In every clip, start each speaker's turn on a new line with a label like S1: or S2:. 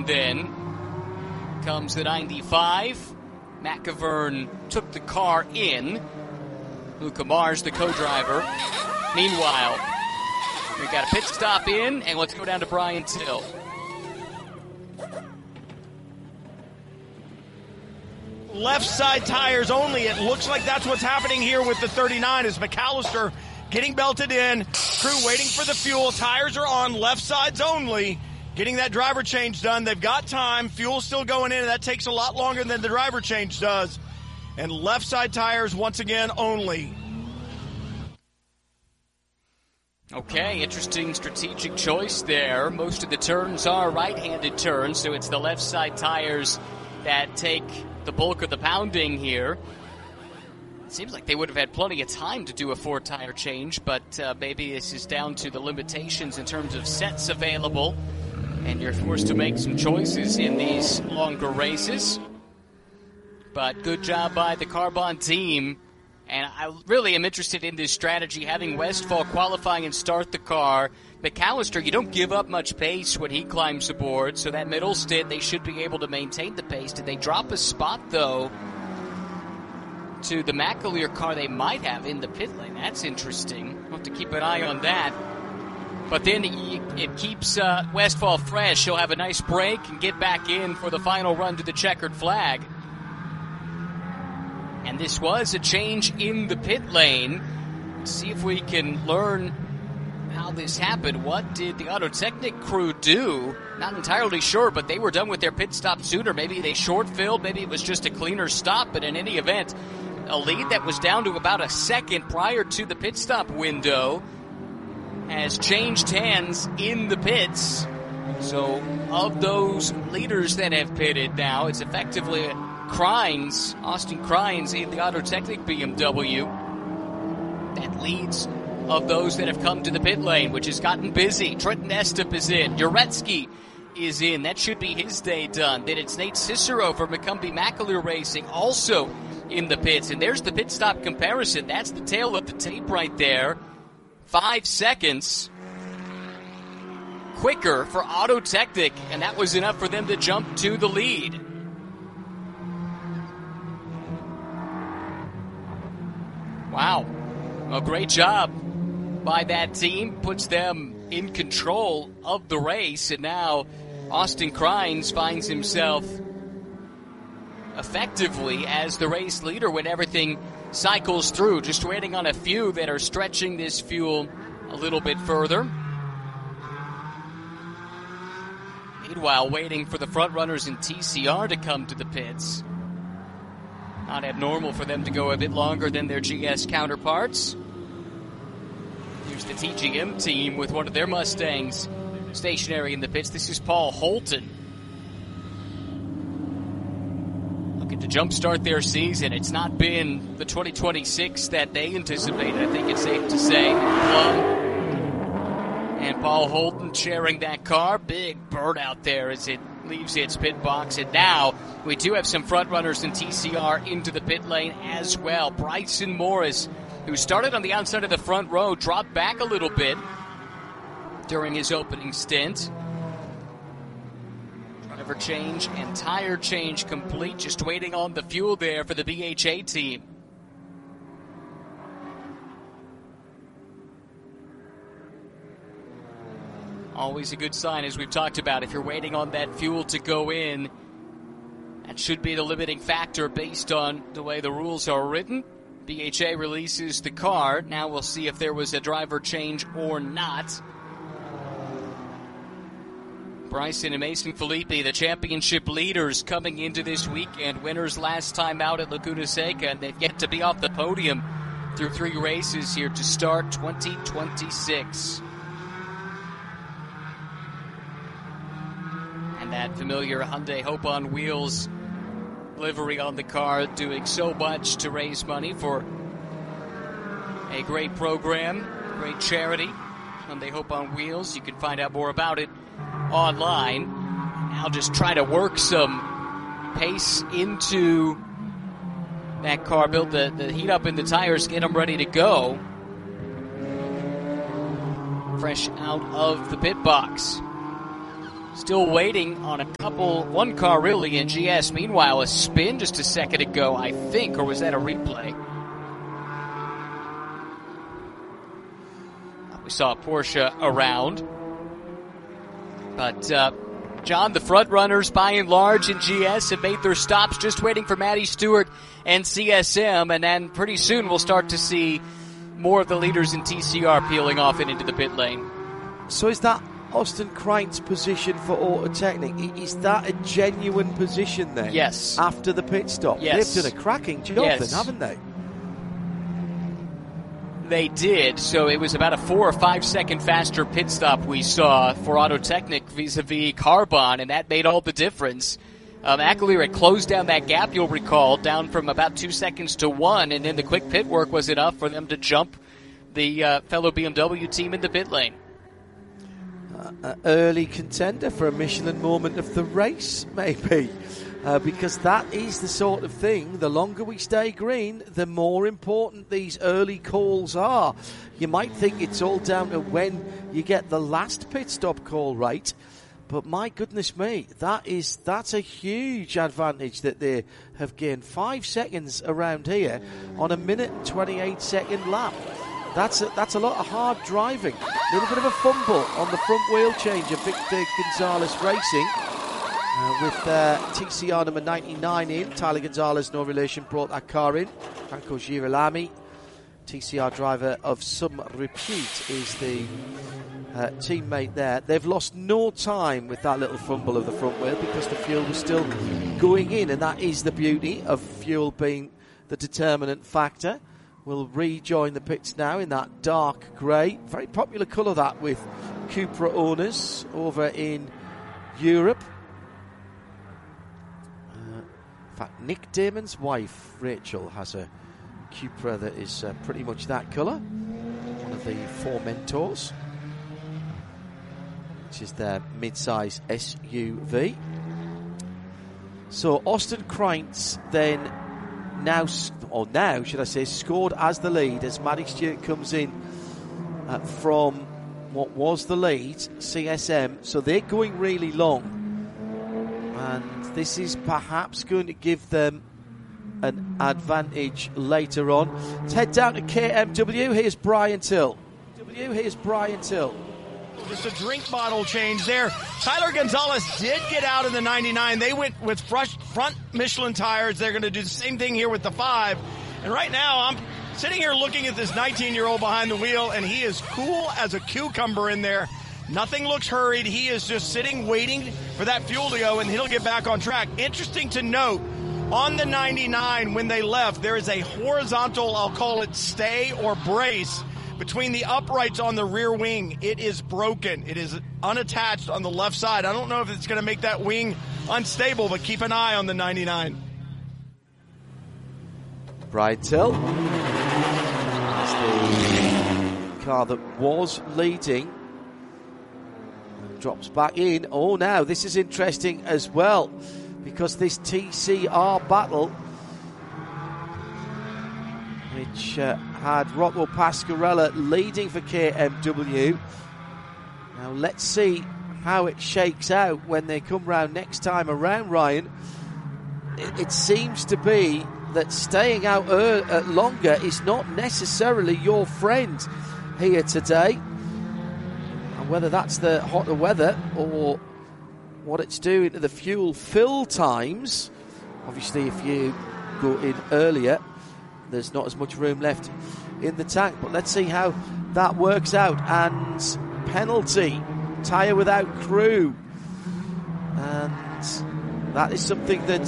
S1: then comes the 95. McIvern took the car in. Luca Mars, the co-driver. Meanwhile, we've got a pit stop in, and let's go down to Brian Till.
S2: Left side tires only. It looks like that's what's happening here with the 39 as McAllister getting belted in. Crew waiting for the fuel. Tires are on. Left sides only. Getting that driver change done. They've got time. Fuel's still going in, and that takes a lot longer than the driver change does. And left side tires once again only.
S1: Okay, interesting strategic choice there. Most of the turns are right-handed turns, so it's the left side tires that take the bulk of the pounding here. It seems like they would have had plenty of time to do a 4-tire change, but maybe this is down to the limitations in terms of sets available, and you're forced to make some choices in these longer races. But good job by the Carbon team. And I really am interested in this strategy, having Westphal qualifying and start the car. McAllister, you don't give up much pace when he climbs aboard, so that middle stint, they should be able to maintain the pace. Did they drop a spot, though, to the McAleer car they might have in the pit lane? That's interesting. We'll have to keep an eye on that. But then it keeps Westphal fresh. He'll have a nice break and get back in for the final run to the checkered flag. And this was a change in the pit lane. Let's see if we can learn how this happened. What did the Autotechnic crew do? Not entirely sure, but they were done with their pit stop sooner. Maybe they short-filled. Maybe it was just a cleaner stop. But in any event, a lead that was down to about a second prior to the pit stop window has changed hands in the pits. So of those leaders that have pitted now, it's effectively Crines, Austin Crines in the Autotechnic BMW that leads of those that have come to the pit lane, which has gotten busy. Trenton Estep is in. Uretsky is in. That should be his day done. Then it's Nate Cicero for McCumbee McAleer Racing also in the pits. And there's the pit stop comparison. That's the tail of the tape right there. 5 seconds quicker for Autotechnic, and that was enough for them to jump to the lead. Wow. A great job by that team. Puts them in control of the race. And now Austin Crines finds himself effectively as the race leader when everything cycles through. Just waiting on a few that are stretching this fuel a little bit further. Meanwhile, waiting for the front runners in TCR to come to the pits. Not abnormal for them to go a bit longer than their GS counterparts. Here's the TGM team with one of their Mustangs stationary in the pits. This is Paul Holton. Looking to jumpstart their season. It's not been the 2026 that they anticipated, I think it's safe to say. Plum and Paul Holton sharing that car. Big bird out there as it leaves its pit box. And now we do have some front runners in TCR into the pit lane as well. Bryson Morris, who started on the outside of the front row, dropped back a little bit during his opening stint. Driver change and tire change complete. Just waiting on the fuel there for the BHA team. Always a good sign, as we've talked about. If you're waiting on that fuel to go in, that should be the limiting factor based on the way the rules are written. BHA releases the car. Now we'll see if there was a driver change or not. Bryson and Mason Filippi, the championship leaders coming into this weekend. Winners last time out at Laguna Seca, and they've yet to be off the podium through 3 races here to start 2026. And that familiar Hyundai Hope on Wheels livery on the car, doing so much to raise money for a great program, great charity. Hyundai Hope on Wheels. You can find out more about it online. I'll just try to work some pace into that car, build the heat up in the tires, get them ready to go. Fresh out of the pit box. Still waiting on one car really in GS. Meanwhile, a spin just a second ago, I think, or was that a replay? We saw Porsche around. But, John, the front runners by and large in GS have made their stops, just waiting for Matty Stewart and CSM, and then pretty soon we'll start to see more of the leaders in TCR peeling off and into the pit lane.
S3: So is that Austin Kreint's position for Autotechnic? Is that a genuine position then?
S1: Yes.
S3: After the pit stop?
S1: Yes.
S3: They've done a cracking job then, haven't they?
S1: They did. So it was about a 4 or 5 second faster pit stop we saw for Autotechnic vis-a-vis Carbon, and that made all the difference. Aguilera had closed down that gap, you'll recall, down from about 2 seconds to 1, and then the quick pit work was enough for them to jump the fellow BMW team in the pit lane.
S3: Early contender for a Michelin moment of the race, maybe. Because that is the sort of thing, the longer we stay green, the more important these early calls are. You might think it's all down to when you get the last pit stop call right, but my goodness me, that's a huge advantage that they have gained. 5 seconds around here on a 1:28 lap. That's a lot of hard driving. A little bit of a fumble on the front wheel change of Victor Gonzalez Racing. With TCR number 99 in, Tyler Gonzalez, no relation, brought that car in. Franco Girolami, TCR driver of some repute, is the teammate there. They've lost no time with that little fumble of the front wheel because the fuel was still going in, and that is the beauty of fuel being the determinant factor. We'll rejoin the pits now in that dark grey. Very popular colour that with Cupra owners over in Europe. In fact, Nick Damon's wife, Rachel, has a Cupra that is pretty much that colour. One of the 4 Mentors, which is their mid-size SUV. So Austin Kreintz then now should I say, scored as the lead as Matty Stewart comes in from what was the lead, CSM. So they're going really long, and this is perhaps going to give them an advantage later on. Let's head down to KMW. Here's Brian Till.
S2: Just a drink bottle change there. Tyler Gonzalez did get out in the 99. They went with front Michelin tires. They're going to do the same thing here with the 5. And right now, I'm sitting here looking at this 19-year-old behind the wheel, and he is cool as a cucumber in there. Nothing looks hurried. He is just sitting, waiting for that fuel to go, and he'll get back on track. Interesting to note, on the 99, when they left, there is a horizontal, I'll call it stay or brace, between the uprights on the rear wing. It is broken. It is unattached on the left side. I don't know if it's going to make that wing unstable, but keep an eye on the 99.
S3: Brian Till. That's the car that was leading. Drops back in. Oh, now this is interesting as well, because this TCR battle, which had Rocco Pasquarella leading for KMW. Now let's see how it shakes out when they come round next time around, Ryan. It seems to be that staying out longer is not necessarily your friend here today. And whether that's the hotter weather or what it's doing to the fuel fill times, obviously if you go in earlier, there's not as much room left in the tank. But let's see how that works out. And penalty, tyre without crew. And that is something that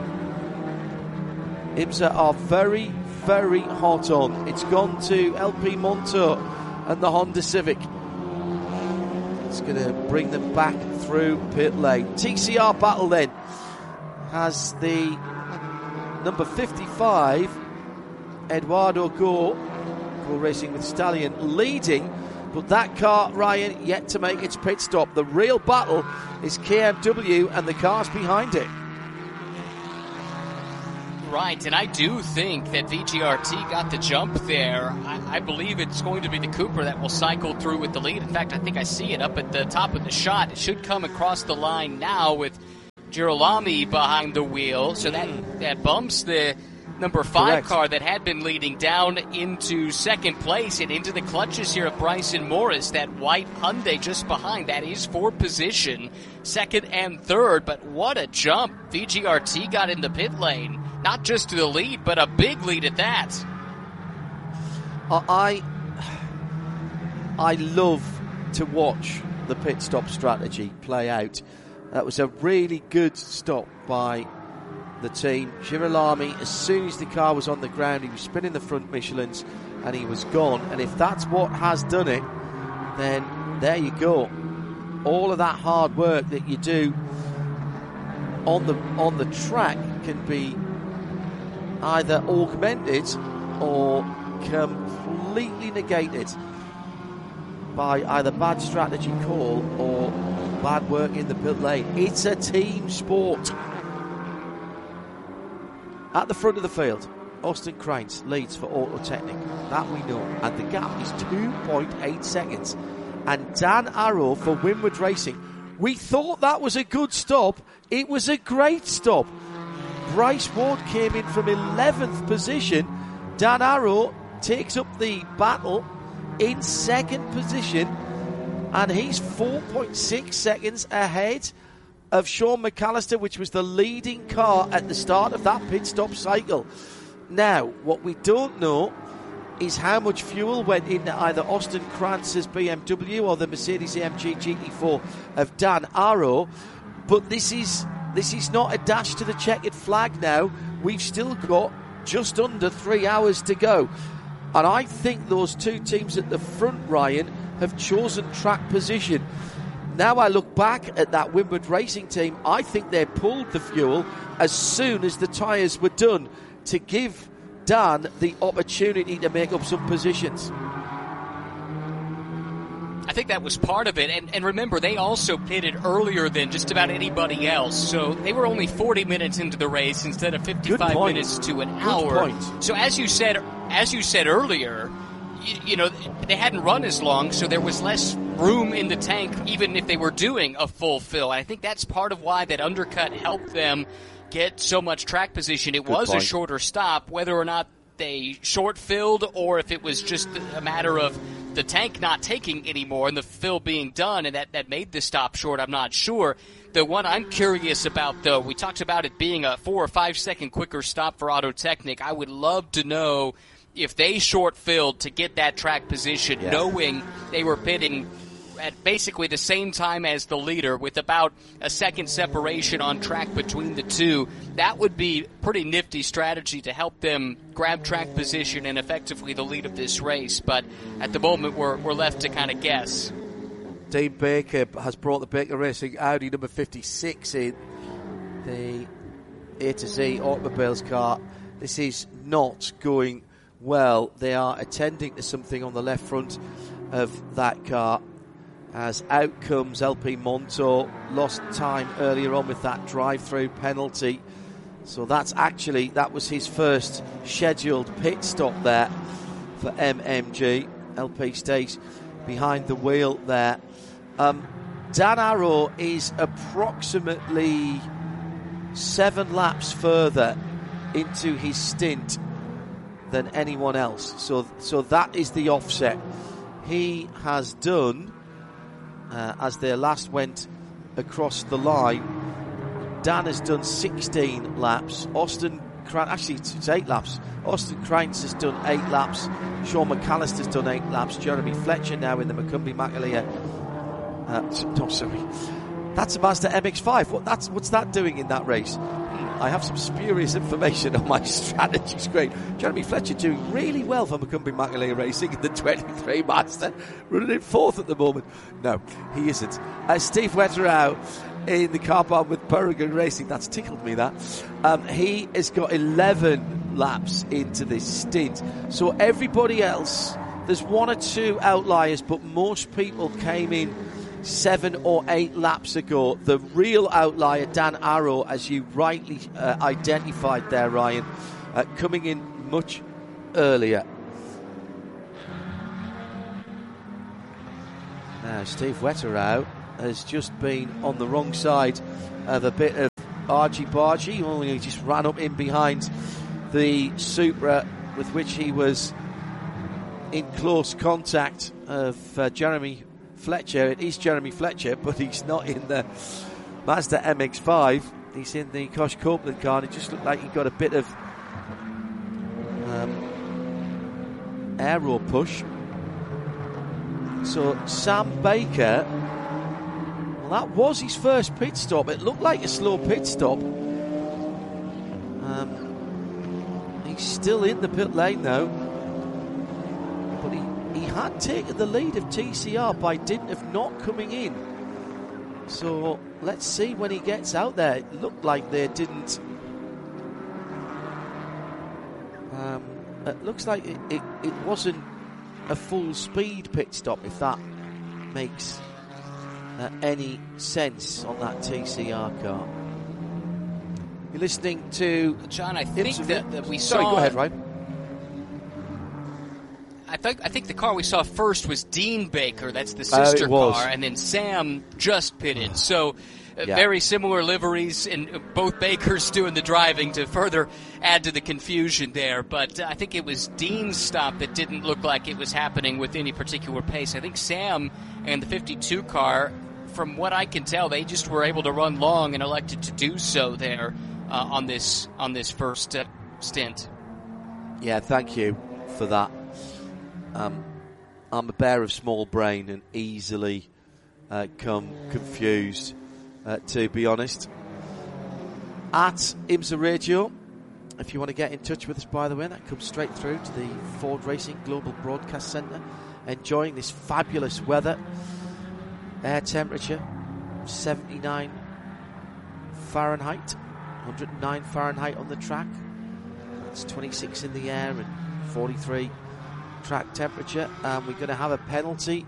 S3: IMSA are very, very hot on. It's gone to LP Monto and the Honda Civic. It's going to bring them back through pit lane. TCR battle then has the number 55, Eduardo Go racing with Stallion, leading, but that car, Ryan, yet to make its pit stop. The real battle is KMW and the cars behind it.
S1: Right, and I do think that VGRT got the jump there. I believe it's going to be the Cooper that will cycle through with the lead. In fact, I think I see it up at the top of the shot. It should come across the line now with Girolami behind the wheel. So that bumps the number 5
S3: Correct.
S1: car that had been leading down into second place and into the clutches here of Bryson Morris. That white Hyundai just behind, that is for position, second and third. But what a jump VGRT got in the pit lane. Not just to the lead, but a big lead at that.
S3: I love to watch the pit stop strategy play out. That was a really good stop by the team. Girolami, as soon as the car was on the ground, he was spinning the front Michelins and he was gone. And if that's what has done it, then there you go. All of that hard work that you do on the track can be either augmented or completely negated by either bad strategy call or bad work in the pit lane. It's a team sport. At the front of the field, Austin Krainz leads for Autotechnic. That we know. And the gap is 2.8 seconds. And Dan Arrow for Winward Racing. We thought that was a good stop. It was a great stop. Bryce Ward came in from 11th position. Dan Arrow takes up the battle in second position. And he's 4.6 seconds ahead of Sean McAllister, which was the leading car at the start of that pit stop cycle. Now, what we don't know is how much fuel went into either Austin Kranz's BMW or the Mercedes-AMG GT4 of Dan Arrow. But this is not a dash to the checkered flag now. We've still got just under 3 hours to go. And I think those two teams at the front, Ryan, have chosen track position. Now I look back at that Winward Racing team, I think they pulled the fuel as soon as the tyres were done to give Dan the opportunity to make up some positions.
S1: I think that was part of it. And remember, they also pitted earlier than just about anybody else. So they were only 40 minutes into the race instead of 55 minutes to an hour. So as you said earlier, you know, they hadn't run as long, so there was less room in the tank even if they were doing a full fill. And I think that's part of why that undercut helped them get so much track position. It was a shorter stop, whether or not they short filled or if it was just a matter of the tank not taking anymore and the fill being done, and that made the stop short, I'm not sure. The one I'm curious about, though, we talked about it being a 4 or 5 second quicker stop for Autotechnic. I would love to know if they short-filled to get that track position, knowing they were pitting at basically the same time as the leader with about a second separation on track between the two. That would be pretty nifty strategy to help them grab track position and effectively the lead of this race. But at the moment, we're left to kind of guess.
S3: Dean Baker has brought the Baker Racing Audi number 56 in, the A to Z Automobiles car. This is not going well. They are attending to something on the left front of that car as out comes LP Monto. Lost time earlier on with that drive-through penalty. So that was his first scheduled pit stop there for MMG. LP stays behind the wheel there. Dan Arrow is approximately 7 laps further into his stint than anyone else. So that is the offset. He has done, as they last went across the line, Dan has done 16 laps. It's 8 laps. Austin Krainz has done 8 laps. Sean McAllister's done 8 laps. Jeremy Fletcher now in the Macumbi Makalia. That's a Mazda MX-5. What's that doing in that race? I have some spurious information on my strategy screen. Jeremy Fletcher doing really well for Macumbi Makalia Racing in the 23 Mazda, running in 4th at the moment. No, he isn't. Steve Wetterau in the car park with Peregrine Racing. That's tickled me, that. He has got 11 laps into this stint. So everybody else, there's 1 or 2 outliers, but most people came in 7 or 8 laps ago. The real outlier, Dan Arrow, as you rightly identified there, Ryan, coming in much earlier. Now, Steve Wetterau has just been on the wrong side of a bit of argy-bargy. Well, he just ran up in behind the Supra with which he was in close contact of Jeremy Fletcher. It is Jeremy Fletcher, but he's not in the Mazda MX-5. He's in the Kosh Copeland car, and it just looked like he got a bit of aero push. So Sam Baker, well, that was his first pit stop. It looked like a slow pit stop. He's still in the pit lane though, but he had taken the lead of TCR by dint of not coming in. So let's see when he gets out there. It looked like they didn't. It looks like it wasn't a full speed pit stop, if that makes any sense on that TCR car. You're listening to
S1: John. I think that we saw.
S3: Sorry, go ahead, Ryan.
S1: I think the car we saw first was Dean Baker. That's the sister car, and then Sam just pitted. So very similar liveries, and both Bakers doing the driving to further add to the confusion there. But I think it was Dean's stop that didn't look like it was happening with any particular pace. I think Sam and the 52 car, from what I can tell, they just were able to run long and elected to do so there on this first stint.
S3: Yeah, thank you for that. I'm a bear of small brain and easily come confused, to be honest. At IMSA Radio, if you want to get in touch with us, by the way, that comes straight through to the Ford Racing Global Broadcast Centre. Enjoying this fabulous weather. Air temperature 79 Fahrenheit, 109 Fahrenheit on the track. That's 26 in the air and 43 track temperature. And we're going to have a penalty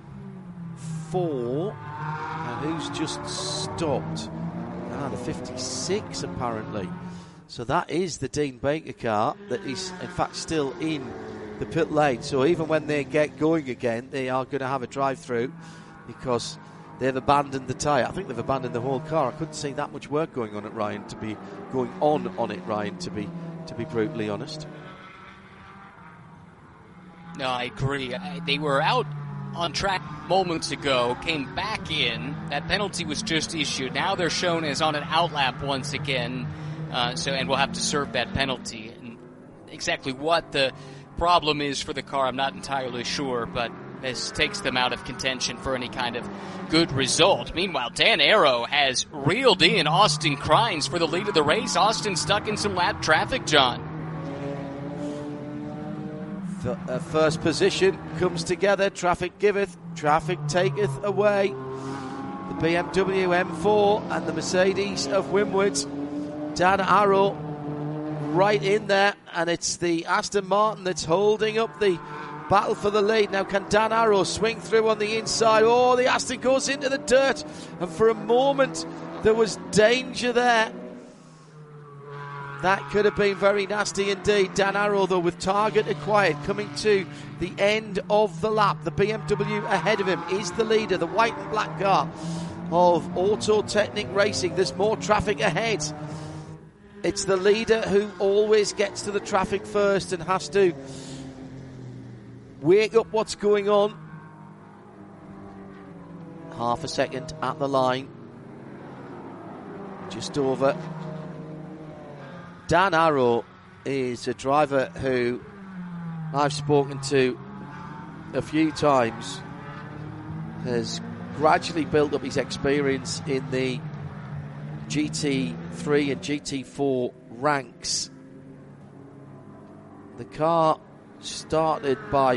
S3: for, and who's just stopped? The 56 apparently. So that is the Dean Baker car that is in fact still in the pit lane. So even when they get going again, they are going to have a drive-through because they've abandoned the tyre. I think they've abandoned the whole car. I couldn't see that much work going on it, Ryan, to be brutally honest.
S1: No, I agree. They were out on track moments ago, came back in. That penalty was just issued. Now they're shown as on an outlap once again, and we'll have to serve that penalty. And exactly what the problem is for the car, I'm not entirely sure, but this takes them out of contention for any kind of good result. Meanwhile, Dan Arrow has reeled in Austin Crines for the lead of the race. Austin stuck in some lap traffic, John.
S3: The first position comes together. Traffic giveth, traffic taketh away. The BMW M4 and the Mercedes of Wimwood. Dan Arrow right in there, and it's the Aston Martin that's holding up the battle for the lead. Now can Dan Arrow swing through on the inside? Oh, the Aston goes into the dirt, and for a moment there was danger there. That could have been very nasty indeed. Dan Arrow, though, with target acquired, coming to the end of the lap. The BMW ahead of him is the leader, the white and black car of Auto Technic Racing. There's more traffic ahead. It's the leader who always gets to the traffic first and has to wake up what's going on. Half a second at the line. Just over. Dan Arrow is a driver who I've spoken to a few times, has gradually built up his experience in the GT3 and GT4 ranks. The car started by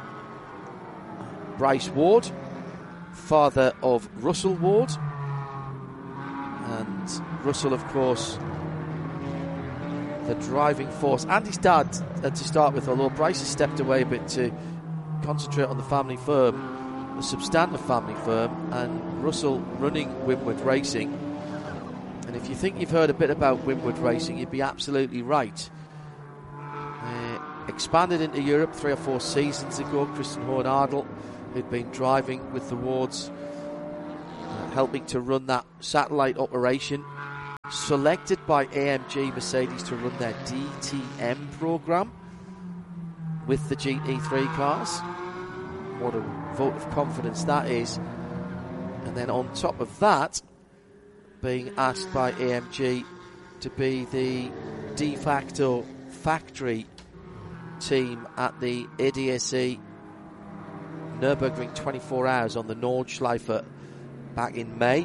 S3: Bryce Ward, father of Russell Ward, and Russell, of course, the driving force, and his dad to start with, although Bryce has stepped away a bit to concentrate on the family firm. a substantive family firm, and Russell running Winward Racing. And if you think you've heard a bit about Winward Racing, you'd be absolutely right. Expanded into Europe 3 or 4 seasons ago. Christian Horn-Ardel, who'd been driving with the Wards, helping to run that satellite operation. Selected by AMG Mercedes to run their DTM program with the GT3 cars. What a vote of confidence that is. And then on top of that, being asked by AMG to be the de facto factory team at the ADAC Nürburgring 24 Hours on the Nordschleife back in May.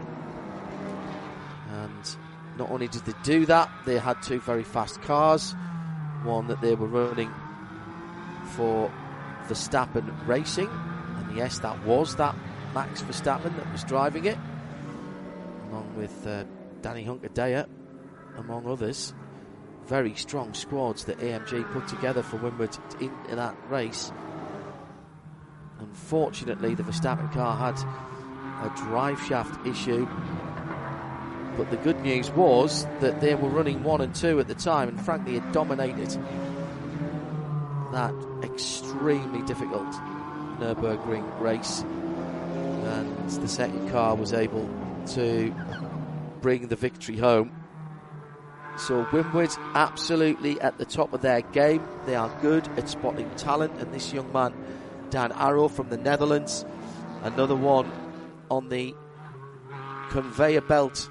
S3: And not only did they do that, they had 2 very fast cars. One that they were running for Verstappen Racing, and yes, that was that Max Verstappen that was driving it, along with Danny Hunkadea, among others. Very strong squads that AMG put together for Winward in that race. Unfortunately, the Verstappen car had a drive shaft issue, but the good news was that they were running 1 and 2 at the time, and frankly it dominated that extremely difficult Nürburgring race, and the second car was able to bring the victory home. So Winward absolutely at the top of their game. They are good at spotting talent, and this young man, Dan Arrow from the Netherlands, another one on the conveyor belt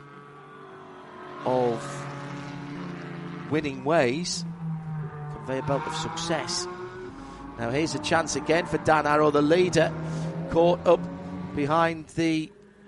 S3: of winning ways, conveyor belt of success. Now here's a chance again for Dan Arrow, the leader, caught up behind the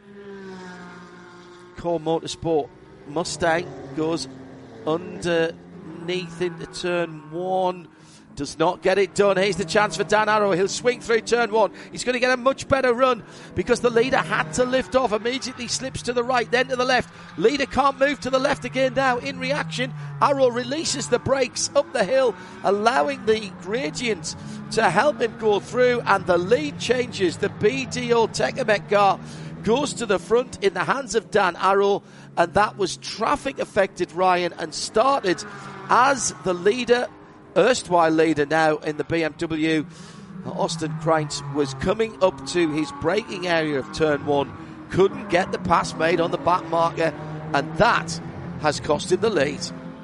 S3: Core Motorsport Mustang, goes underneath into turn 1, does not get it done. Here's the chance for Dan Arrow. He'll swing through turn 1. He's going to get a much better run because the leader had to lift off, immediately slips to the right, then to the left. Leader can't move to the left again now. In reaction, Arrow releases the brakes up the hill, allowing the gradient to help him go through, and the lead changes. The BDO Tecumseh car goes to the front in the hands of Dan Arrow, and that was traffic affected, Ryan, and started as the leader, erstwhile leader now in the BMW, Austin Kreitz, was coming up to his braking area of turn 1, couldn't get the pass made on the back marker, and that has cost him the lead.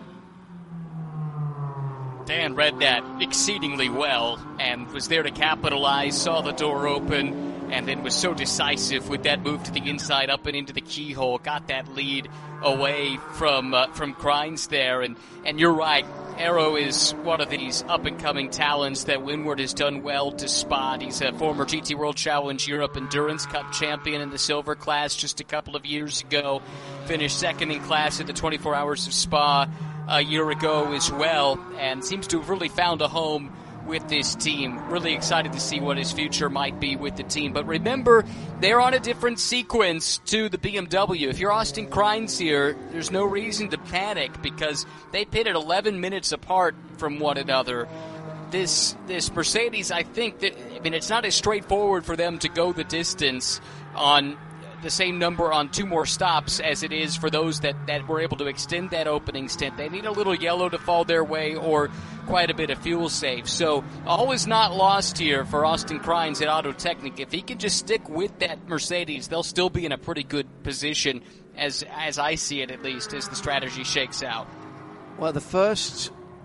S1: Dan read that exceedingly well and was there to capitalize, saw the door open, and then was so decisive with that move to the inside, up and into the keyhole, got that lead away from Kreitz there. And you're right, Arrow is one of these up-and-coming talents that Winward has done well to spot. He's a former GT World Challenge Europe Endurance Cup champion in the silver class just a couple of years ago. Finished second in class at the 24 Hours of Spa a year ago as well, and seems to have really found a home with this team. Really excited to see what his future might be with the team. But remember, they're on a different sequence to the BMW. If you're Austin Kreitz here, there's no reason to panic because they pitted 11 minutes apart from one another. This Mercedes, I think that, it's not as straightforward for them to go the distance on the same number on 2 more stops as it is for those that were able to extend that opening stint. They need a little yellow to fall their way or quite a bit of fuel save. So all is not lost here for Austin Kreitz at Auto Technica. If he can just stick with that Mercedes, they'll still be in a pretty good position, as I see it at least, as the strategy shakes out.
S3: Well, the first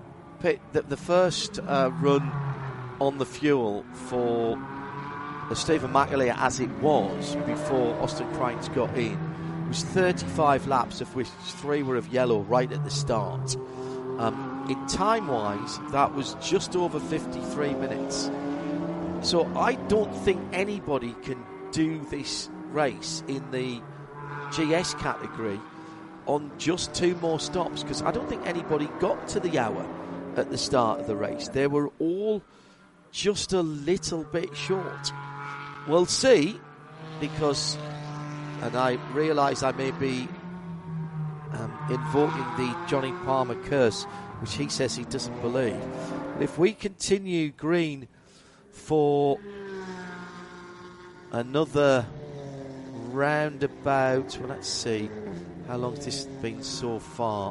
S3: run on the fuel for Stephen McAleer, as it was before Austin Kreitz got in, was 35 laps, of which 3 were of yellow right at the start. In time-wise, that was just over 53 minutes. So I don't think anybody can do this race in the GS category on just 2 more stops, because I don't think anybody got to the hour at the start of the race. They were all just a little bit short. We'll see, because, and I realise I may be invoking the Johnny Palmer curse, which he says he doesn't believe. But if we continue green for another roundabout. Well, let's see. How long has this been so far?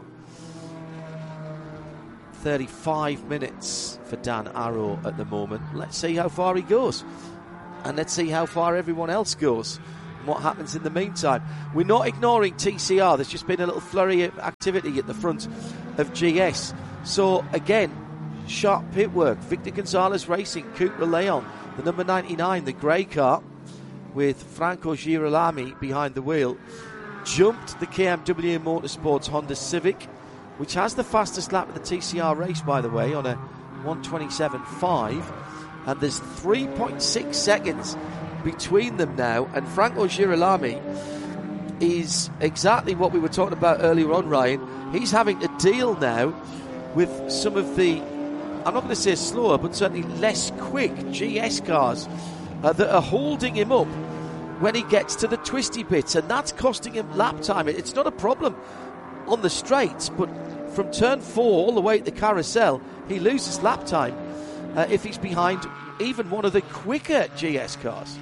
S3: 35 minutes for Dan Arrow at the moment. Let's see how far he goes. And let's see how far everyone else goes. And what happens in the meantime. We're not ignoring TCR. There's just been a little flurry of activity at the front of GS. So, again, sharp pit work. Victor Gonzalez Racing, Cupra Leon, the number 99, the grey car, with Franco Girolami behind the wheel, jumped the KMW Motorsports Honda Civic, which has the fastest lap of the TCR race, by the way, on a 1:27.5. And there's 3.6 seconds between them now. And Franco Girolami is exactly what we were talking about earlier on, Ryan. He's having to deal now with some of the, I'm not going to say slower, but certainly less quick GS cars that are holding him up when he gets to the twisty bits, and that's costing him lap time. It's not a problem on the straights, but from turn 4 all the way to the carousel, he loses lap time if he's behind even one of the quicker GS cars.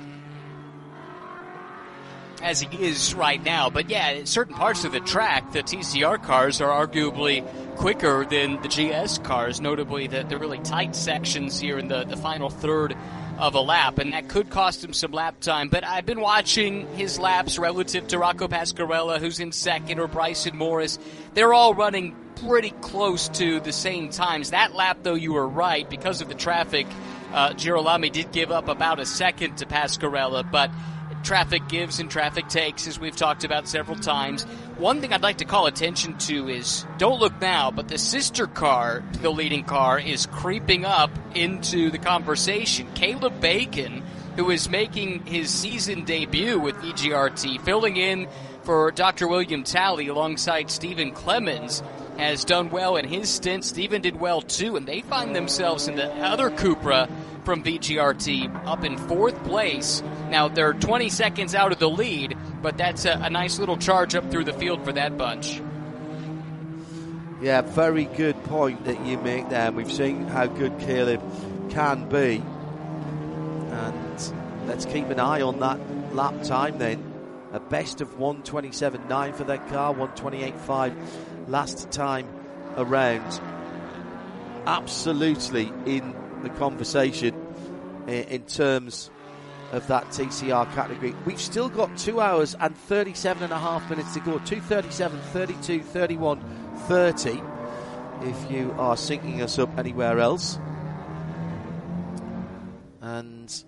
S1: As he is right now. But yeah, in certain parts of the track, the TCR cars are arguably quicker than the GS cars, notably the really tight sections here in the final third of a lap, and that could cost him some lap time. But I've been watching his laps relative to Rocco Pasquarella, who's in second, or Bryson Morris. They're all running pretty close to the same times. That lap, though, you were right, because of the traffic, Girolami did give up about a second to Pasquarella, but traffic gives and traffic takes, as we've talked about several times. One thing I'd like to call attention to is, don't look now, but the sister car to the leading car is creeping up into the conversation. Caleb Bacon, who is making his season debut with VGRT, filling in for Dr. William Talley alongside Stephen Clemens, has done well in his stint. Stephen did well too, and they find themselves in the other Cupra from VGRT up in 4th place. Now, they're 20 seconds out of the lead, but that's a nice little charge up through the field for that bunch.
S3: Yeah, very good point that you make there. We've seen how good Caleb can be. And let's keep an eye on that lap time then. A best of 1:27.9 for that car, 1:28.5 last time around. Absolutely in the conversation in terms of that TCR category. We've still got 2 hours and 37 and a half minutes to go. 2:37, 32, 31, 30 if you are syncing us up anywhere else. And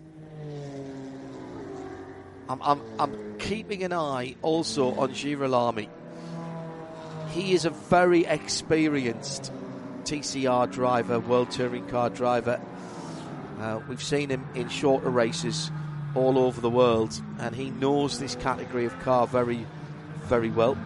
S3: I'm keeping an eye also on Girolami. He is a very experienced TCR driver, World Touring Car driver. We've seen him in shorter races all over the world, and he knows this category of car very, very well.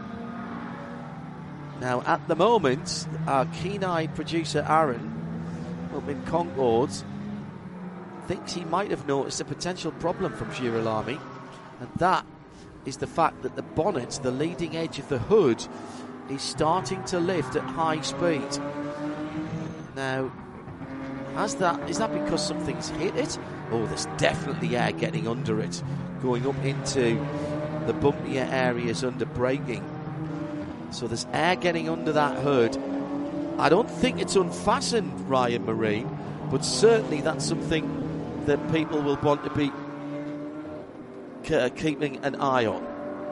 S3: Now, at the moment, our keen-eyed producer Aaron up in Concord thinks he might have noticed a potential problem from Girolami, and that is the fact that the bonnet, the leading edge of the hood, is starting to lift at high speed. Now, is that because something's hit it? Oh, there's definitely air getting under it, going up into the bumpier areas under braking. So there's air getting under that hood. I don't think it's unfastened, Ryan Marine, but certainly that's something that people will want to be keeping an eye on.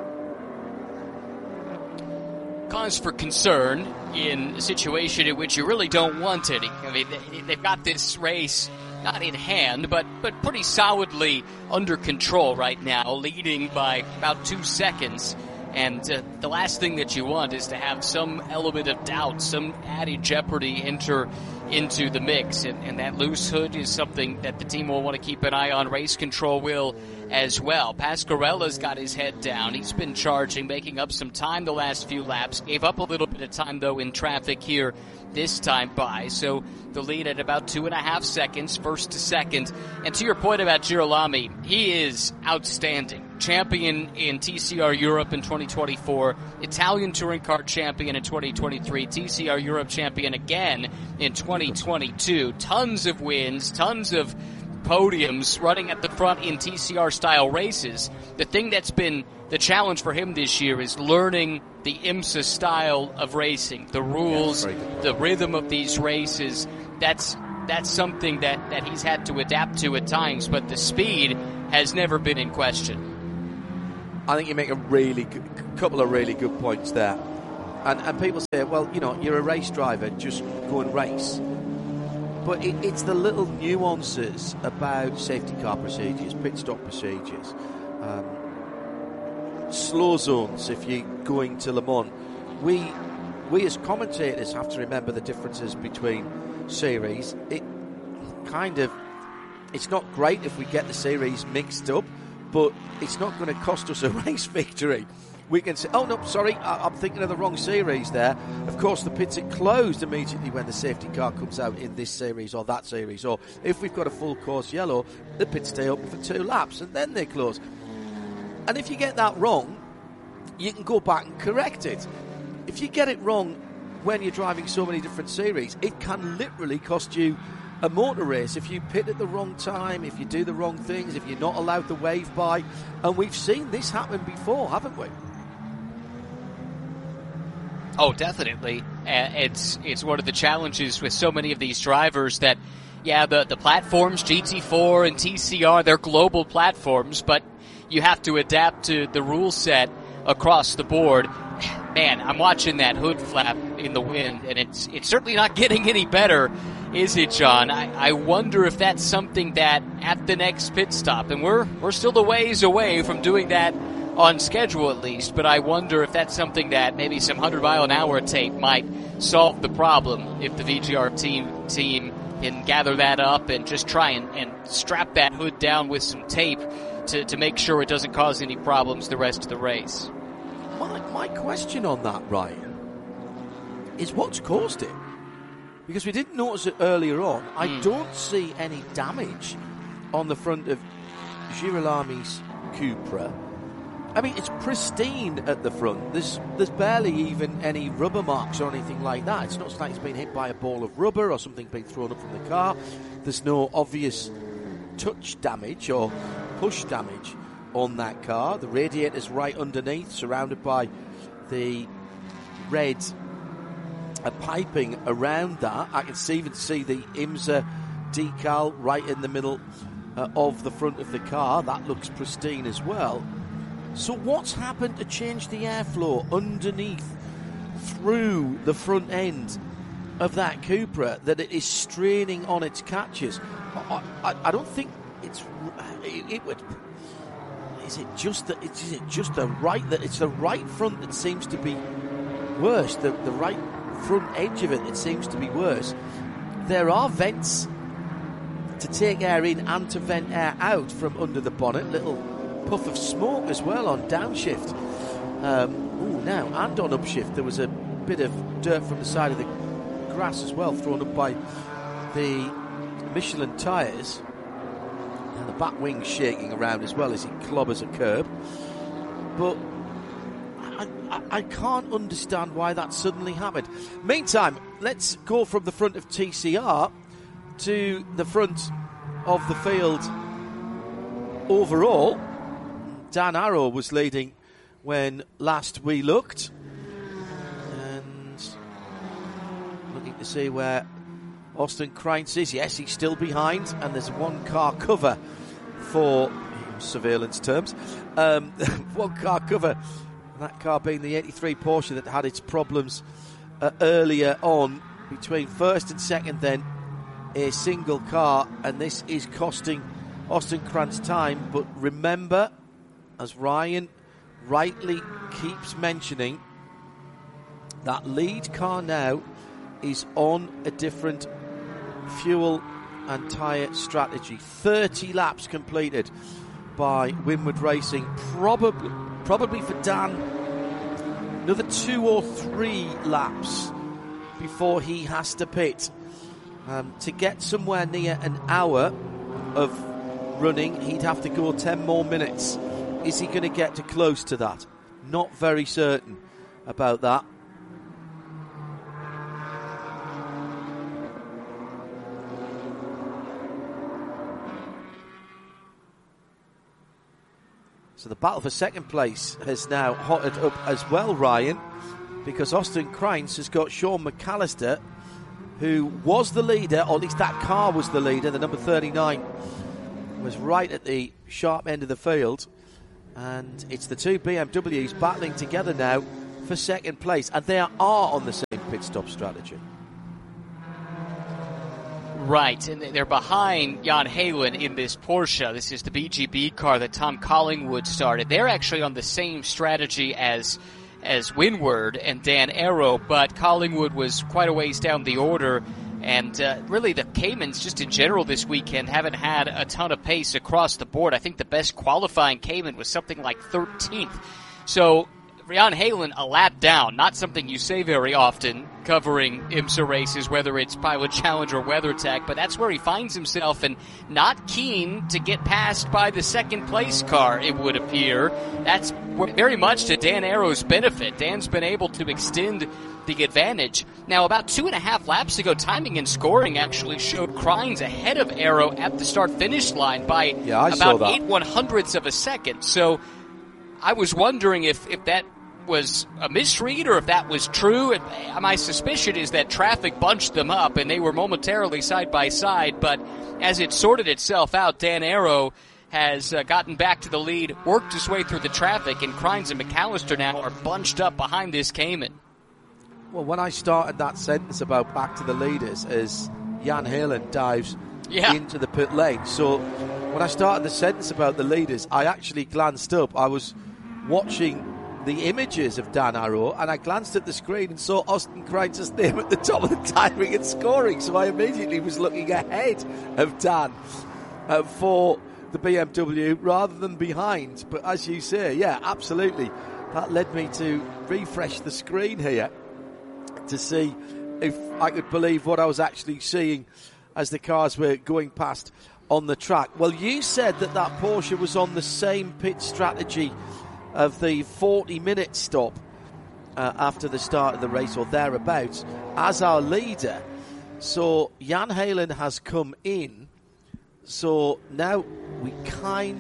S1: Cause for concern in a situation in which you really don't want any. I mean, they've got this race not in hand, but pretty solidly under control right now, leading by about 2 seconds. And the last thing that you want is to have some element of doubt, some added jeopardy enter into the mix. And that loose hood is something that the team will want to keep an eye on. Race control will as well. Pasquarella's got his head down. He's been charging, making up some time the last few laps. Gave up a little bit of time, though, in traffic here this time by. So the lead at about 2.5 seconds, first to second. And to your point about Girolami, he is outstanding. Champion in TCR Europe in 2024, Italian Touring Car Champion in 2023, TCR Europe Champion again in 2022. Tons of wins, tons of podiums, running at the front in TCR-style races. The thing that's been the challenge for him this year is learning the IMSA style of racing, the rules, the rhythm of these races. That's something that he's had to adapt to at times, but the speed has never been in question.
S3: I think you make a couple of really good points there. And people say, well, you're a race driver, just go and race. But it's the little nuances about safety car procedures, pit stop procedures, slow zones if you're going to Le Mans. We as commentators have to remember the differences between series. It's not great if we get the series mixed up, but it's not going to cost us a race victory. We can say, oh no, sorry, I'm thinking of the wrong series there. Of course, the pits are closed immediately when the safety car comes out in this series or that series. Or if we've got a full course yellow, the pits stay open for 2 laps and then they close. And if you get that wrong, you can go back and correct it. If you get it wrong when you're driving so many different series, it can literally cost you a motor race if you pit at the wrong time, if you do the wrong things, if you're not allowed to wave by. And we've seen this happen before, haven't we?
S1: Oh, definitely. It's one of the challenges with so many of these drivers that, the platforms, GT4 and TCR, they're global platforms, but you have to adapt to the rule set across the board. Man, I'm watching that hood flap in the wind, and it's certainly not getting any better, is it, John? I wonder if that's something that at the next pit stop, and we're still a ways away from doing that on schedule at least, but I wonder if that's something that maybe some 100-mile-an-hour tape might solve the problem if the VGR team can gather that up and just try and strap that hood down with some tape to make sure it doesn't cause any problems the rest of the race.
S3: My question on that, Ryan, is what's caused it? Because we didn't notice it earlier on. I don't see any damage on the front of Girolami's Cupra. I mean, it's pristine at the front. There's barely even any rubber marks or anything like that. It's not like it's been hit by a ball of rubber or something being thrown up from the car. There's no obvious touch damage or push damage on that car. The radiator's right underneath, surrounded by the red piping around that. I can even see the IMSA decal right in the middle of the front of the car. That looks pristine as well. So what's happened to change the airflow underneath through the front end of that Cupra that it is straining on its catches? I don't think it would. Is it just the right front that seems to be worse? The right front edge of it seems to be worse. There are vents to take air in and to vent air out from under the bonnet. Little puff of smoke as well on downshift. Now and on upshift there was a bit of dirt from the side of the grass as well, thrown up by the Michelin tyres. And the back wing's shaking around as well as it clobbers a curb. But I can't understand why that suddenly happened. Meantime, let's go from the front of TCR to the front of the field overall. Dan Arrow was leading when last we looked, and looking to see where Austin Kreinz is. Yes, he's still behind, and there's one car cover for surveillance terms. One car cover, that car being the 83 Porsche that had its problems earlier on. Between first and second, then a single car, and this is costing Austin Kreinz time. But remember, as Ryan rightly keeps mentioning, that lead car now is on a different fuel and tyre strategy. 30 laps completed by Winward Racing. Probably for Dan, another 2 or 3 laps before he has to pit. To get somewhere near an hour of running, he'd have to go 10 more minutes. Is he going to get to close to that? Not very certain about that. So the battle for second place has now hotted up as well, Ryan, because Austin Kreins has got Sean McAllister, who was the leader, or at least that car was the leader. The number 39 was right at the sharp end of the field. And it's the two BMWs battling together now for second place. And they are on the same pit stop strategy.
S1: Right, and they're behind Jan Heylen in this Porsche. This is the BGB car that Tom Collingwood started. They're actually on the same strategy as Windward and Dan Arrow, but Collingwood was quite a ways down the order. And really the Caymans, just in general this weekend, haven't had a ton of pace across the board. I think the best qualifying Cayman was something like 13th. So Jan Heylen a lap down, not something you say very often covering IMSA races, whether it's Pilot Challenge or WeatherTech, but that's where he finds himself, and not keen to get passed by the second place car, it would appear. That's very much to Dan Arrow's benefit. Dan's been able to extend the advantage. Now, about 2.5 laps ago, timing and scoring actually showed Kreins ahead of Arrow at the start-finish line by about 8/100ths of a second. So I was wondering if that was a misread or if that was true. My suspicion is that traffic bunched them up and they were momentarily side by side, but as it sorted itself out, Dan Arrow has gotten back to the lead, worked his way through the traffic, and Kreins and McAllister now are bunched up behind this Cayman.
S3: Well, when I started that sentence about back to the leaders as Jan Heylen dives into the pit lane, so when I started the sentence about the leaders, I actually glanced up. I was watching the images of Dan Arrow, and I glanced at the screen and saw Austin Kreins' name at the top of the timing and scoring, so I immediately was looking ahead of Dan for the BMW rather than behind. But as you say, yeah, absolutely, that led me to refresh the screen here to see if I could believe what I was actually seeing as the cars were going past on the track. Well, you said that Porsche was on the same pit strategy of the 40-minute stop after the start of the race, or thereabouts, as our leader. So Jan Heylen has come in. So now we kind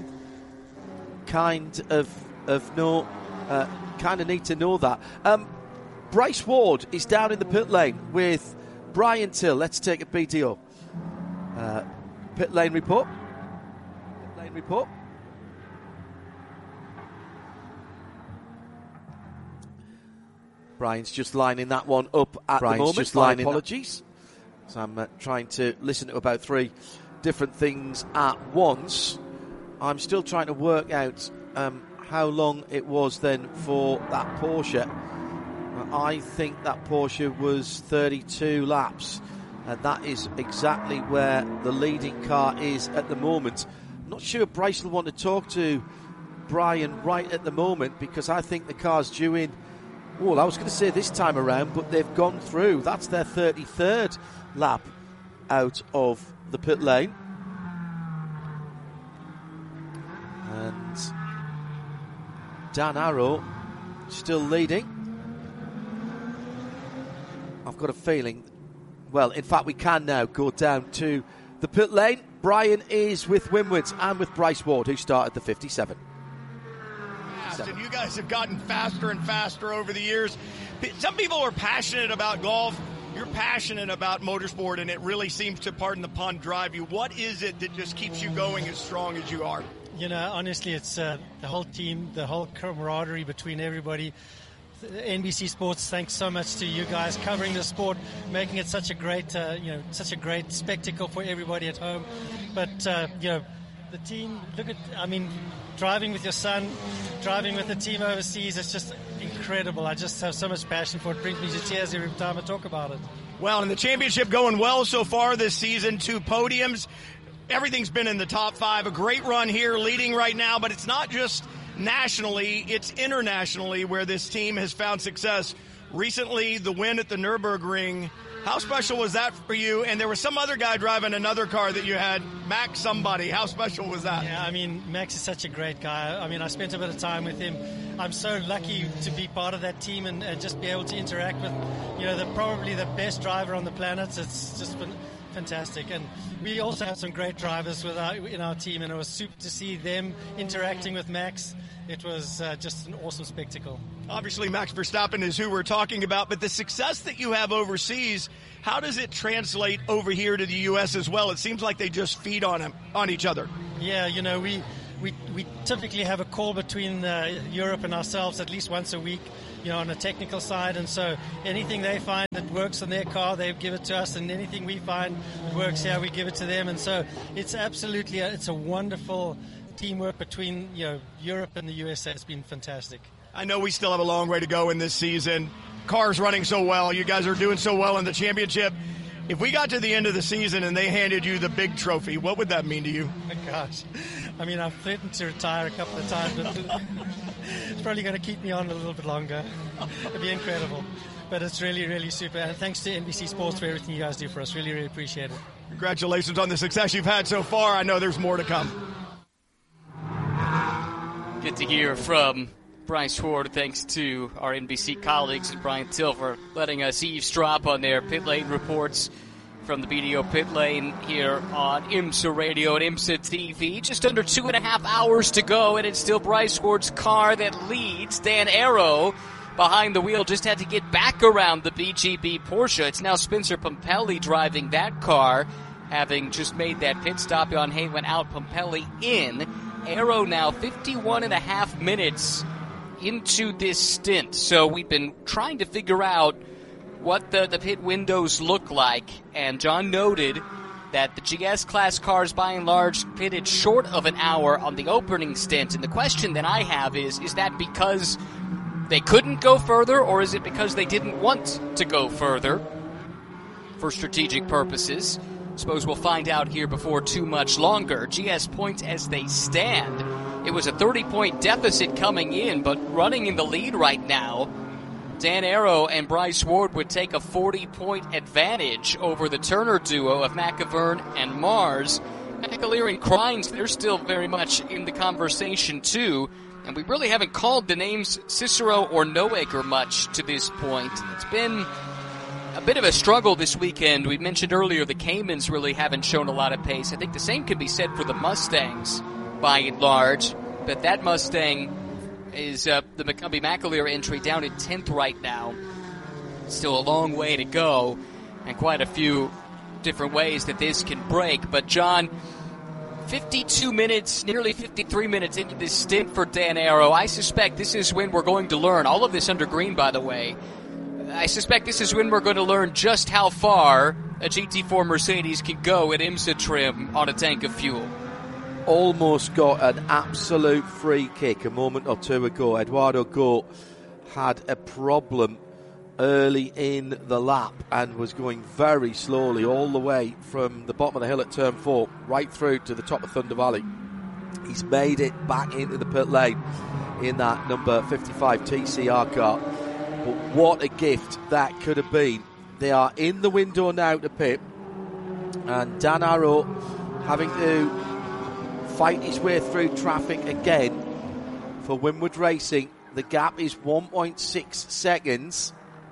S3: of need to know that. Bryce Ward is down in the pit lane with Brian Till. Let's take a BTO. Pit lane report. Brian's just lining that one up at the moment. My apologies. So I'm trying to listen to about 3 different things at once. I'm still trying to work out how long it was then for that Porsche. I think that Porsche was 32 laps, and that is exactly where the leading car is at the moment. I'm not sure Bryce will want to talk to Brian right at the moment, because I think the car's due in. Well, I was going to say this time around, but they've gone through. That's their 33rd lap out of the pit lane. And Dan Arrow still leading. I've got a feeling, well, in fact, we can now go down to the pit lane. Brian is with Windward and with Bryce Ward, who started the 57.
S2: And you guys have gotten faster and faster over the years. Some people are passionate about golf. You're passionate about motorsport, and it really seems to, pardon the pun, drive you. What is it that just keeps you going as strong as you are?
S4: You know, honestly, it's the whole team, the whole camaraderie between everybody. NBC Sports, thanks so much to you guys covering the sport, making it such a great, such a great spectacle for everybody at home. But the team, driving with your son, driving with the team overseas, it's just incredible. I just have so much passion for it. It brings me to tears every time I talk about it.
S2: Well, and the championship going well so far this season, 2 podiums. Everything's been in the top 5. A great run here, leading right now, but it's not just nationally, it's internationally where this team has found success. Recently, the win at the Nürburgring. How special was that for you? And there was some other guy driving another car that you had, Max somebody. How special was that?
S4: Yeah, Max is such a great guy. I spent a bit of time with him. I'm so lucky to be part of that team and just be able to interact with, probably the best driver on the planet. It's just been fantastic. And we also have some great drivers in our team, and it was super to see them interacting with Max. It was just an awesome spectacle.
S2: Obviously, Max Verstappen is who we're talking about, but the success that you have overseas, how does it translate over here to the U.S. as well? It seems like they just feed on each other.
S4: Yeah, we typically have a call between Europe and ourselves at least once a week, on a technical side, and so anything they find that works on their car, they give it to us, and anything we find that works here, we give it to them. And so it's absolutely it's a wonderful teamwork between Europe and the USA. It's been fantastic.
S2: I know we still have a long way to go in this season. Cars running so well. You guys are doing so well in the championship. If we got to the end of the season and they handed you the big trophy, what would that mean to you?
S4: Oh, gosh. I mean, I've threatened to retire a couple of times, but it's probably going to keep me on a little bit longer. It'd be incredible. But it's really, really super. And thanks to NBC Sports for everything you guys do for us. Really, really appreciate it.
S2: Congratulations on the success you've had so far. I know there's more to come.
S1: Good to hear from Bryce Ward. Thanks to our NBC colleagues and Brian Till for letting us eavesdrop on their pit lane reports from the BDO pit lane here on IMSA Radio and IMSA TV. Just under 2.5 hours to go, and it's still Bryce Ward's car that leads. Dan Arrow behind the wheel just had to get back around the BGB Porsche. It's now Spencer Pumpelly driving that car, having just made that pit stop. Jan Heylen out, Pumpelly in. Arrow now 51.5 minutes into this stint. So we've been trying to figure out what the pit windows look like, and John noted that the GS class cars by and large pitted short of an hour on the opening stint. And the question that I have is that because they couldn't go further, or is it because they didn't want to go further for strategic purposes? Suppose we'll find out here before too much longer. GS points as they stand. It was a 30-point deficit coming in, but running in the lead right now, Dan Arrow and Bryce Ward would take a 40-point advantage over the Turner duo of McIvern and Mars. McAleer and Crines, they're still very much in the conversation too, and we really haven't called the names Cicero or Noaker much to this point. It's been a bit of a struggle this weekend. We mentioned earlier the Caymans really haven't shown a lot of pace. I think the same could be said for the Mustangs by and large, but that Mustang is the McCumbee McAleer entry down in 10th right now. Still a long way to go, and quite a few different ways that this can break. But John, 52 minutes, nearly 53 minutes into this stint for Dan Arrow. I suspect this is when we're going to learn, all of this under green by the way, I suspect this is when we're going to learn just how far a GT4 Mercedes can go at IMSA trim on a tank of fuel.
S3: Almost got an absolute free kick a moment or two ago. Eduardo Goat had a problem early in the lap and was going very slowly all the way from the bottom of the hill at turn 4 right through to the top of Thunder Valley. He's made it back into the pit lane in that number 55 TCR car. But what a gift that could have been. They are in the window now to pit, and Dan Arrow having to fight his way through traffic again for Winward Racing. The gap is 1.6 seconds.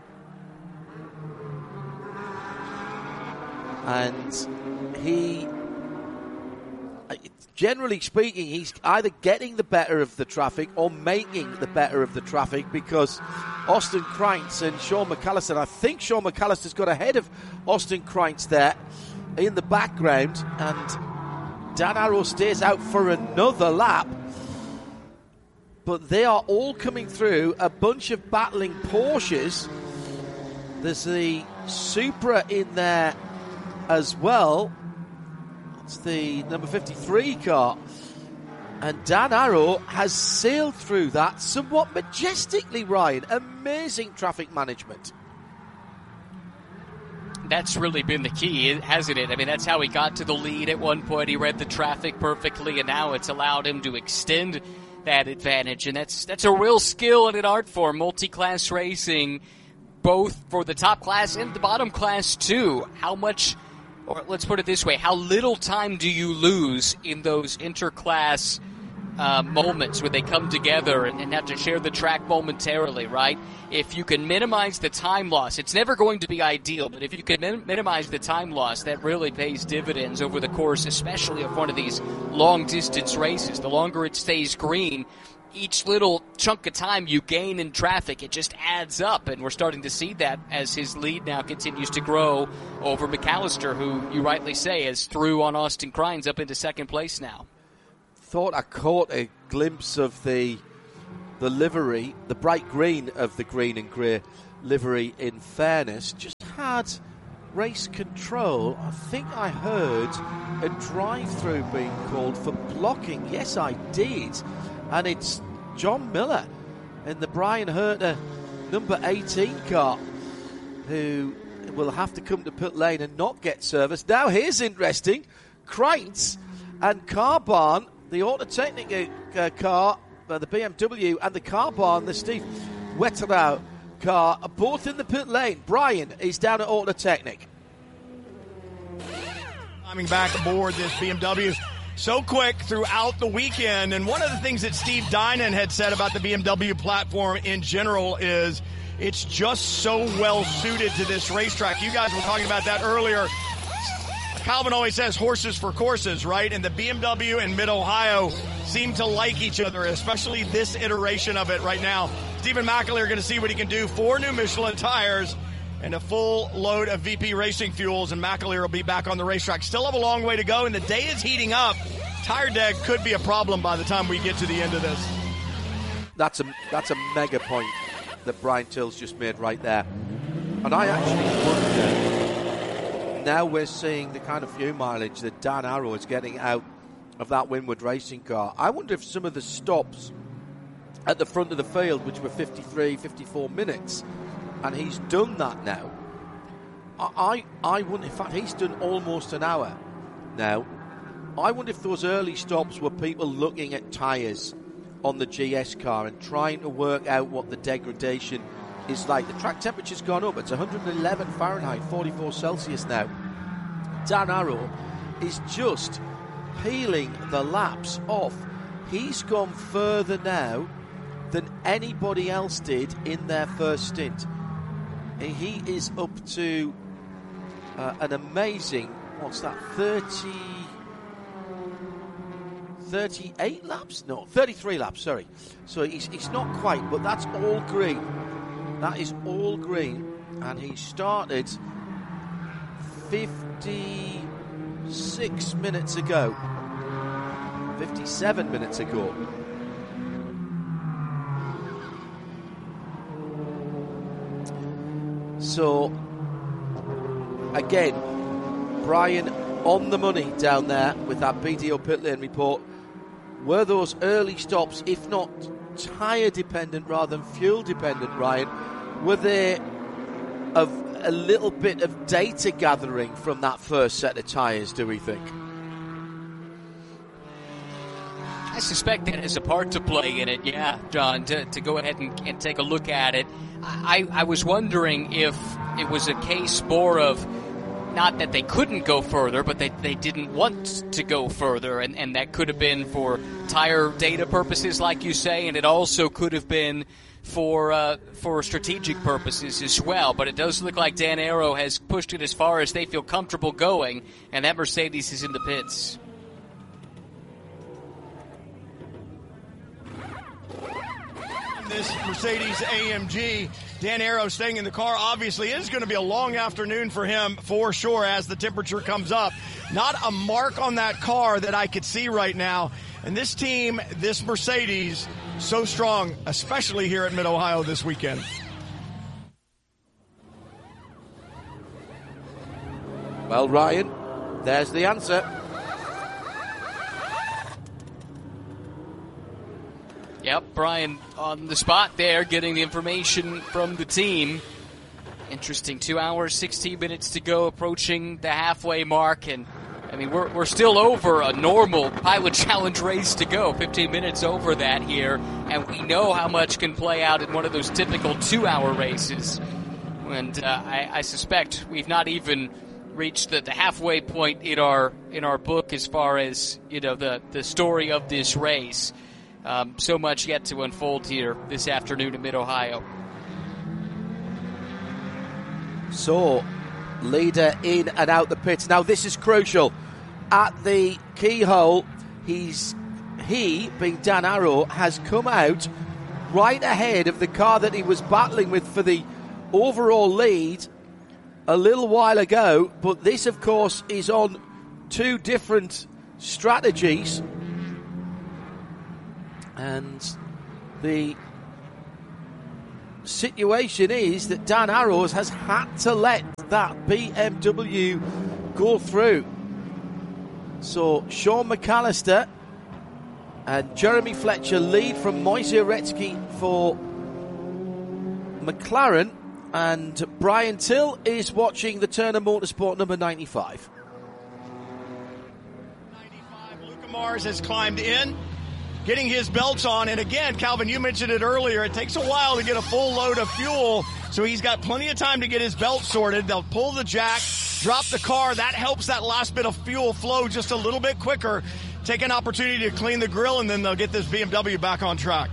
S3: And he, generally speaking, he's either getting the better of the traffic or making the better of the traffic, because Austin Kreitz and Sean McAllister, I think Sean McAllister's got ahead of Austin Kreitz there in the background, and Dan Arrow stays out for another lap. But they are all coming through, a bunch of battling Porsches. There's the Supra in there as well. It's the number 53 car. And Dan Arrow has sailed through that somewhat majestically, Ryan. Amazing traffic management.
S1: That's really been the key, hasn't it? I mean, that's how he got to the lead at one point. He read the traffic perfectly, and now it's allowed him to extend that advantage. And that's a real skill and an art form, multi-class racing, both for the top class and the bottom class too. How much, or let's put it this way, how little time do you lose in those interclass moments where they come together and have to share the track momentarily, right? If you can minimize the time loss, it's never going to be ideal, but if you can minimize the time loss, that really pays dividends over the course, especially of one of these long-distance races. The longer it stays green, each little chunk of time you gain in traffic, it just adds up, and we're starting to see that as his lead now continues to grow over McAllister, who you rightly say is through on Austin Crines up into second place now.
S3: Thought I caught a glimpse of the livery, the bright green of the green and grey livery, in fairness. Just had race control. I think I heard a drive-through being called for blocking. Yes, I did. And it's John Miller in the Brian Herter number 18 car who will have to come to pit lane and not get service. Now here's interesting. Crines and Car Barn, the Autotechnica car, the BMW, and the Car Barn, the Steve Wetterau car, are both in the pit lane. Brian is down at Autotechnic.
S2: Coming back aboard this BMW so quick throughout the weekend. And one of the things that Steve Dinan had said about the BMW platform in general is it's just so well suited to this racetrack. You guys were talking about that earlier. Calvin always says horses for courses, right? And the BMW and Mid-Ohio seem to like each other, especially this iteration of it right now. Stephen McAleer going to see what he can do. 4 new Michelin tires and a full load of VP Racing fuels, and McAleer will be back on the racetrack. Still have a long way to go, and the day is heating up. Tire deck could be a problem by the time we get to the end of this.
S3: That's a mega point that Brian Till's just made right there. And I actually wonder, now we're seeing the kind of fuel mileage that Dan Arrow is getting out of that Winward Racing car. I wonder if some of the stops at the front of the field, which were 53, 54 minutes, and he's done that now. I wonder, in fact, he's done almost an hour now. I wonder if those early stops were people looking at tyres on the GS car and trying to work out what the degradation is like. The track temperature's gone up. It's 111 Fahrenheit, 44 Celsius now. Dan Arrow is just peeling the laps off. He's gone further now than anybody else did in their first stint. He is up to an amazing, 38 laps? No, 33 laps, sorry. So he's not quite, but that's all green. That is all green. And he started 56 minutes ago. 57 minutes ago. So, again, Brian on the money down there with that BDO pit lane report. Were those early stops, if not tyre dependent rather than fuel dependent, Ryan, were they of a little bit of data gathering from that first set of tyres, do we think?
S1: I suspect that has a part to play in it, yeah, John, to go ahead and take a look at it. I was wondering if it was a case more of not that they couldn't go further, but they didn't want to go further, and that could have been for tire data purposes, like you say, and it also could have been for strategic purposes as well. But it does look like Dan Arrow has pushed it as far as they feel comfortable going, and that Mercedes is in the pits.
S2: This Mercedes AMG, Dan Arrow staying in the car. Obviously, it is going to be a long afternoon for him for sure as the temperature comes up. Not a mark on that car that I could see right now. And this team, this Mercedes, so strong, especially here at Mid-Ohio this weekend.
S3: Well, Ryan, there's the answer.
S1: Yep, Brian on the spot there, getting the information from the team. Interesting, 2 hours, 16 minutes to go, approaching the halfway mark. And, I mean, we're still over a normal Pilot Challenge race to go, 15 minutes over that here. And we know how much can play out in one of those typical 2-hour races. And I suspect we've not even reached the halfway point in our book as far as the story of this race. So much yet to unfold here this afternoon in Mid-Ohio.
S3: So, leader in and out the pits. Now this is crucial. At the keyhole, he, being Dan Arrow, has come out right ahead of the car that he was battling with for the overall lead a little while ago. But this, of course, is on two different strategies. And the situation is that Dan Arrows has had to let that BMW go through. So Sean McAllister and Jeremy Fletcher lead from Moise Uretsky for McLaren, and Brian Till is watching the Turner Motorsport number 95.
S2: 95, Luca Mars has climbed in, getting his belts on, and again, Calvin, you mentioned it earlier, it takes a while to get a full load of fuel, so he's got plenty of time to get his belt sorted. They'll pull the jack, drop the car, that helps that last bit of fuel flow just a little bit quicker, take an opportunity to clean the grill, and then they'll get this BMW back on track.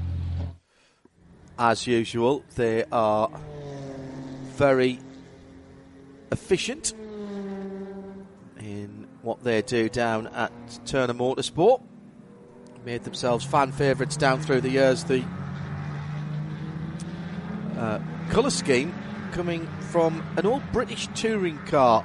S3: As usual, they are very efficient in what they do down at Turner Motorsport. Made themselves fan favourites down through the years. The colour scheme coming from an old British touring car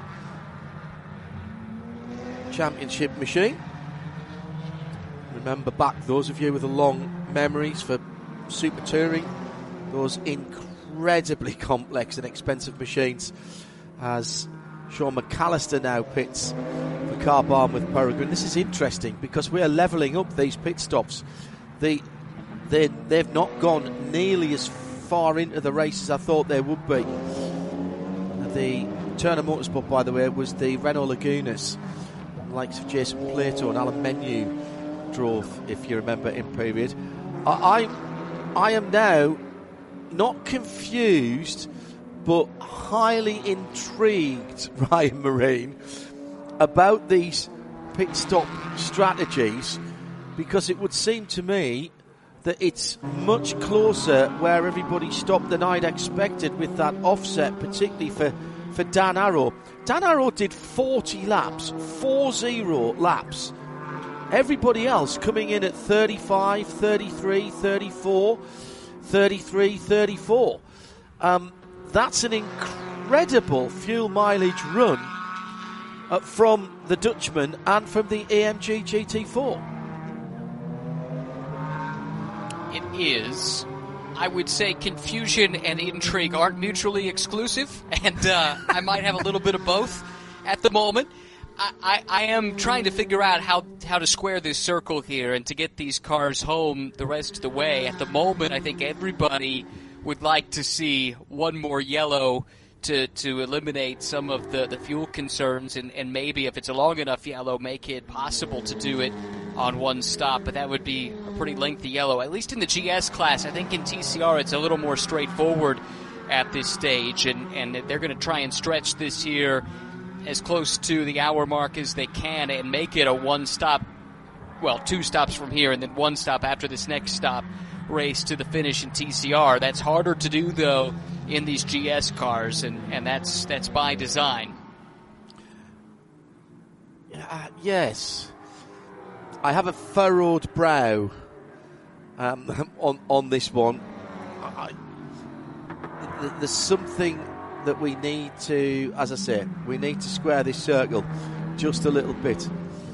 S3: championship machine. Remember back, those of you with the long memories for Super Touring, those incredibly complex and expensive machines, as Sean McAllister now pits for Car Barn with Peregrine. This is interesting because we are levelling up these pit stops. They've not gone nearly as far into the race as I thought they would be. The Turner Motorsport, by the way, was the Renault Lagunas. The likes of Jason Plato and Alan Menu drove, if you remember, in period. I am now not confused, but highly intrigued, Ryan Marine, about these pit stop strategies, because it would seem to me that it's much closer where everybody stopped than I'd expected with that offset, particularly for Dan Arrow. Dan Arrow did 40 laps, 40 laps. Everybody else coming in at 35, 33, 34, 33, 34. That's an incredible fuel mileage run from the Dutchman and from the AMG GT4.
S1: It is. I would say confusion and intrigue aren't mutually exclusive, and I might have a little bit of both at the moment. I am trying to figure out how to square this circle here and to get these cars home the rest of the way. At the moment, I think everybody would like to see one more yellow to eliminate some of the fuel concerns, and maybe if it's a long enough yellow, make it possible to do it on one stop. But that would be a pretty lengthy yellow, at least in the GS class. I think in TCR it's a little more straightforward at this stage, and they're going to try and stretch this here as close to the hour mark as they can and make it a one-stop, well, two stops from here and then one stop after this next stop race to the finish in TCR. That's harder to do, though, in these GS cars, and that's by design.
S3: Yes. I have a furrowed brow on this one. There's something that we need to, as I say, we need to square this circle just a little bit.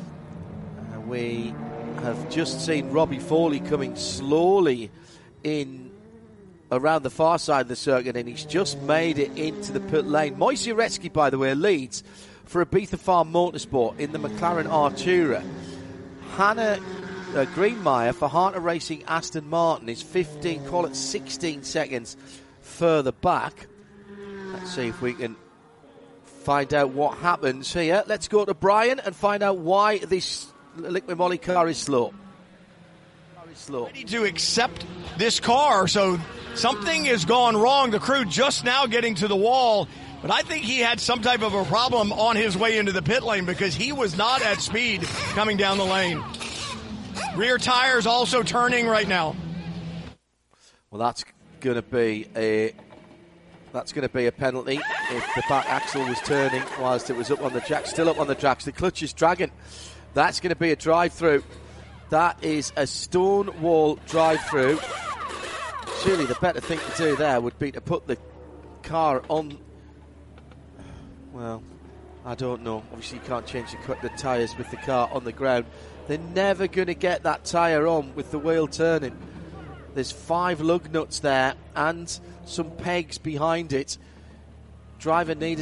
S3: We have just seen Robbie Foley coming slowly in around the far side of the circuit, and he's just made it into the pit lane. Moise Uretsky, by the way, leads for Ibiza Farm Motorsport in the McLaren Artura. Hannah Greenmeyer for Hunter Racing Aston Martin is 15, call it 16 seconds further back. Let's see if we can find out what happens here. Let's go to Brian and find out why this Liqui Moly car is slow.
S2: Ready to accept this car, so something has gone wrong. The crew just now getting to the wall. But I think he had some type of a problem on his way into the pit lane because he was not at speed coming down the lane. Rear tires also turning right now.
S3: Well, that's going to be a penalty if the back axle was turning whilst it was up on the jack. Still up on the jacks. The clutch is dragging. That's going to be a drive-through. That is a stone wall drive-through. Surely the better thing to do there would be to put the car on. Well, I don't know. Obviously, you can't change the tyres with the car on the ground. They're never going to get that tyre on with the wheel turning. There's 5 lug nuts there and some pegs behind it. Driver needed